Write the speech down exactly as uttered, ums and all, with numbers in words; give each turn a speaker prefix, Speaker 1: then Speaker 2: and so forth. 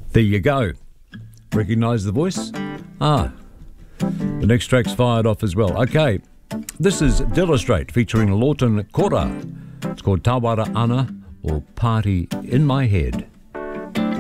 Speaker 1: There you go. Recognise the voice? Ah, the next track's fired off as well. Okay, this is Dillustrate featuring Lawton Kora. It's called Tawara Ana, or Party in My Head.